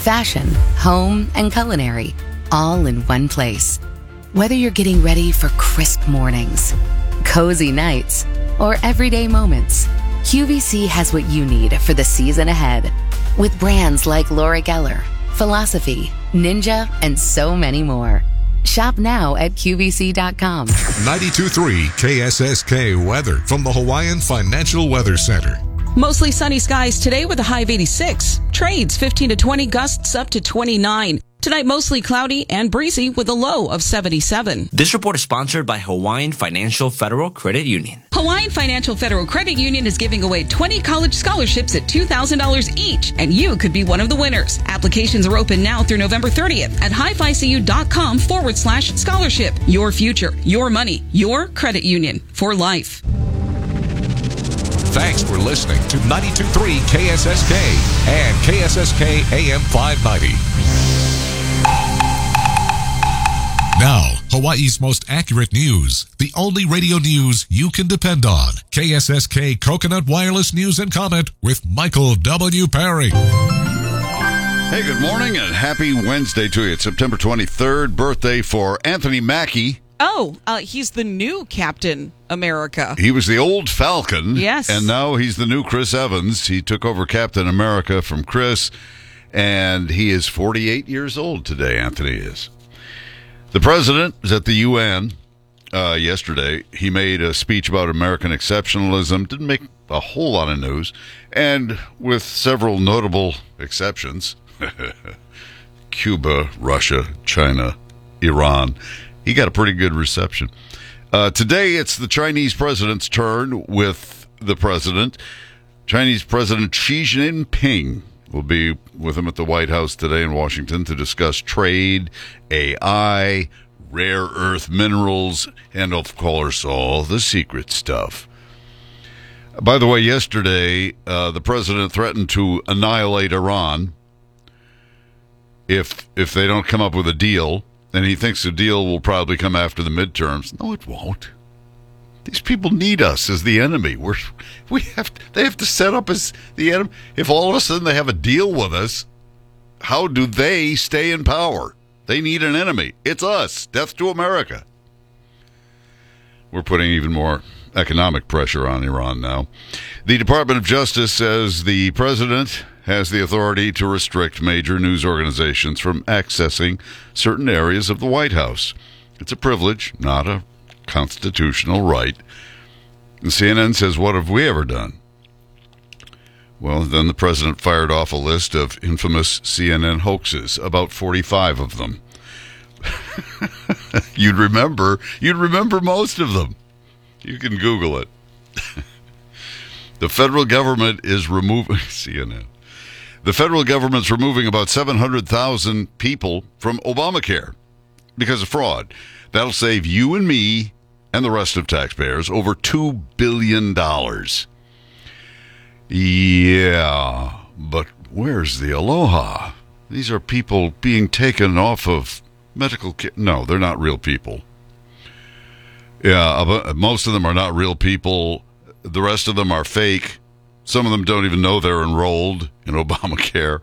Fashion, home, and culinary, all in one place. Whether you're getting ready for crisp mornings, cozy nights, or everyday moments, QVC has what you need for the season ahead. With brands like Laura Geller, Philosophy, Ninja, and so many more. Shop now at QVC.com. 92.3 KSSK weather from the Hawaiian Financial Weather Center. Mostly sunny skies today with a high of 86. Trades 15 to 20, gusts up to 29. Tonight, mostly cloudy and breezy with a low of 77. This report is sponsored by Hawaiian Financial Federal Credit Union. Hawaiian Financial Federal Credit Union is giving away 20 college scholarships at $2,000 each, and you could be one of the winners. Applications are open now through November 30th at highficu.com/scholarship. Your future, your money, your credit union for life. Thanks for listening to 92.3 KSSK and KSSK AM 590. Now, Hawaii's most accurate news. The only radio news you can depend on. KSSK Coconut Wireless News and Comment with Michael W. Perry. Hey, good morning and happy Wednesday to you. It's September 23rd, birthday for Anthony Mackie. Oh, he's the new Captain America. He was the old Falcon. Yes. And now he's the new Chris Evans. He took over Captain America from Chris, and he is 48 years old today, Anthony is. The president was at the UN yesterday. He made a speech about American exceptionalism. Didn't make a whole lot of news. And with several notable exceptions, Cuba, Russia, China, Iran, he got a pretty good reception. Today, it's the Chinese president's turn with the president. Chinese President Xi Jinping will be with him at the White House today in Washington to discuss trade, AI, rare earth minerals, and, of course, all the secret stuff. By the way, yesterday, the president threatened to annihilate Iran if they don't come up with a deal, and he thinks the deal will probably come after the midterms. No, it won't. These people need us as the enemy. They have to set up as the enemy. If all of a sudden they have a deal with us, how do they stay in power? They need an enemy. It's us. Death to America. We're putting even more economic pressure on Iran now. The Department of Justice says the president has the authority to restrict major news organizations from accessing certain areas of the White House. It's a privilege, not a constitutional right. And CNN says, what have we ever done? Well, then the president fired off a list of infamous CNN hoaxes, about 45 of them. You'd remember most of them. You can Google it. The federal government is removing CNN. The federal government's removing about 700,000 people from Obamacare because of fraud. That'll save you and me and the rest of taxpayers over $2 billion. Yeah, but where's the aloha? These are people being taken off of medical care. No, they're not real people. Yeah, most of them are not real people. The rest of them are fake. Some of them don't even know they're enrolled in Obamacare.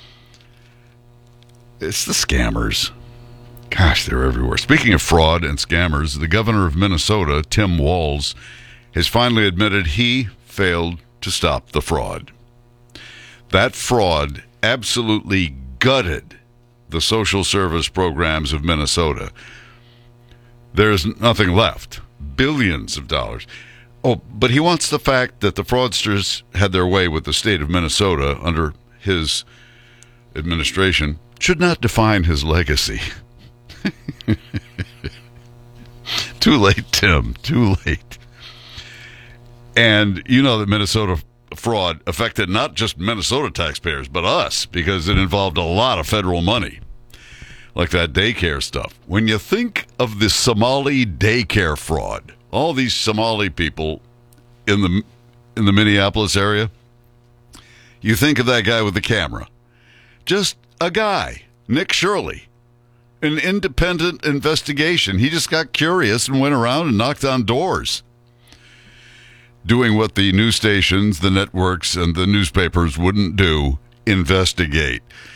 It's the scammers. Gosh, they're everywhere. Speaking of fraud and scammers, the governor of Minnesota, Tim Walz, has finally admitted he failed to stop the fraud. That fraud absolutely gutted the social service programs of Minnesota. There's nothing left. Billions of dollars. Oh, but he wants the fact that the fraudsters had their way with the state of Minnesota under his administration should not define his legacy. Too late, Tim. Too late. And you know that Minnesota fraud affected not just Minnesota taxpayers, but us, because it involved a lot of federal money, like that daycare stuff. When you think of the Somali daycare fraud, all these Somali people in the Minneapolis area, you think of that guy with the camera. Just a guy, Nick Shirley. An independent investigation. He just got curious and went around and knocked on doors, doing what the news stations, the networks, and the newspapers wouldn't do, investigate.